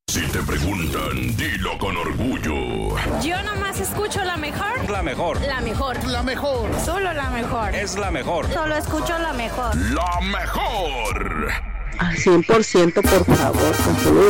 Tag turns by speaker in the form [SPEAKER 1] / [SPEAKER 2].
[SPEAKER 1] Si te preguntan, dilo con orgullo.
[SPEAKER 2] Yo nomás escucho la mejor.
[SPEAKER 3] La mejor.
[SPEAKER 2] La mejor.
[SPEAKER 4] La mejor.
[SPEAKER 2] Solo la mejor.
[SPEAKER 3] Es la mejor.
[SPEAKER 2] Solo escucho la mejor.
[SPEAKER 1] La mejor.
[SPEAKER 5] Al 100%, por favor, con salud.